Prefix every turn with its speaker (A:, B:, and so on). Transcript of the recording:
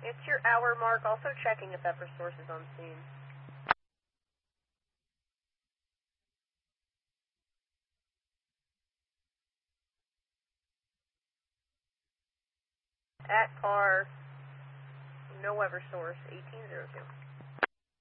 A: It's your hour mark. Also checking if Upper Source is on scene. At car, no Upper Source, 1802.